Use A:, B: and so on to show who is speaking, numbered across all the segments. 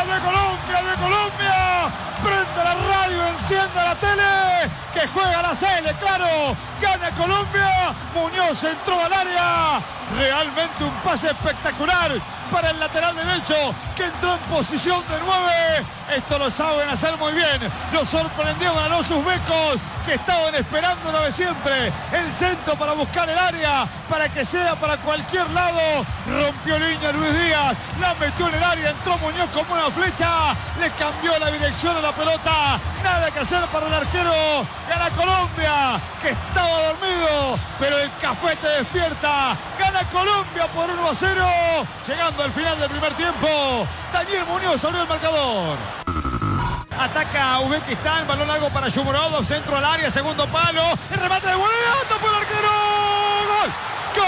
A: de Colombia. Prende la radio, enciende la tele, que juega la Sele, claro, gana Colombia. Muñoz entró al área, realmente un pase espectacular para el lateral derecho, que entró en posición de 9. Esto lo saben hacer muy bien. Lo sorprendieron a los uzbecos, que estaban esperando lo de siempre, el centro para buscar el área, para que sea para cualquier lado. Rompió línea Luis Díaz, la metió en el área, entró Muñoz como una flecha, le cambió la dirección a la pelota. Nada que hacer para el arquero. Gana Colombia, que estaba dormido, pero el Cafete despierta. Gana Colombia por 1-0, llegando al final del primer tiempo. Daniel Muñoz abrió el marcador. Ataca Uzbekistán, balón largo para Shomurodov, centro al área, segundo palo, el remate de volea, tapó el arquero. ¡Gol!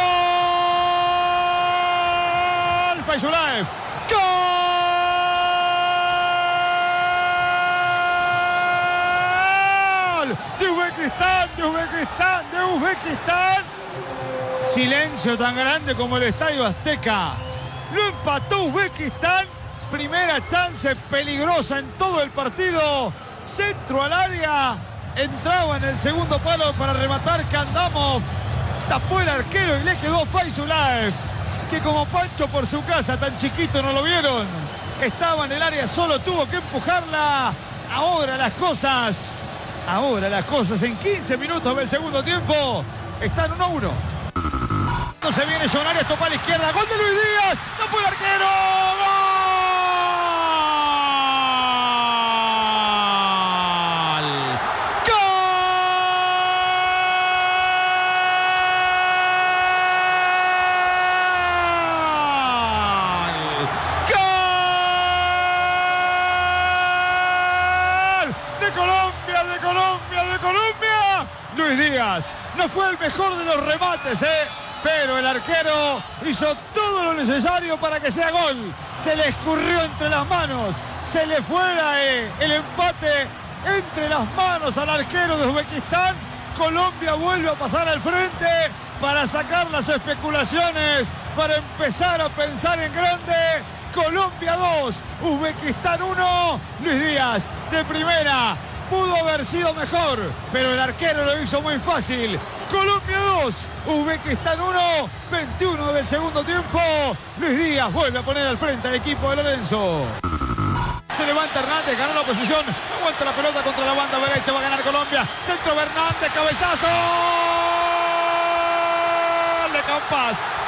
A: ¡Gol! Faizulaev. ¡Gol! De Uzbekistán. Silencio tan grande como el Estadio Azteca. Lo empató Uzbekistán. Primera chance peligrosa en todo el partido. Centro al área. Entraba en el segundo palo para rematar Kandamov. Tapó el arquero y le quedó Faizulaev, que como Pancho por su casa, tan chiquito no lo vieron. Estaba en el área, solo tuvo que empujarla. Ahora las cosas en 15 minutos del segundo tiempo están 1-1. Se viene John Arias, topa a la izquierda. Gol de Luis Díaz. Tapó el arquero. De Colombia. Luis Díaz no fue el mejor de los remates, pero el arquero hizo todo lo necesario para que sea gol. Se le escurrió entre las manos, se le fuera el empate entre las manos al arquero de Uzbekistán. Colombia vuelve a pasar al frente para sacar las especulaciones, para empezar a pensar en grande. Colombia 2, Uzbekistán 1. Luis Díaz de primera. Pudo haber sido mejor, pero el arquero lo hizo muy fácil. Colombia 2, Uzbekistán 1, 21 del segundo tiempo. Luis Díaz vuelve a poner al frente al equipo de Lorenzo. Se levanta Hernández, ganó la posición, aguanta la pelota contra la banda derecha, va a ganar Colombia. Centro Hernández, cabezazo. De Campas.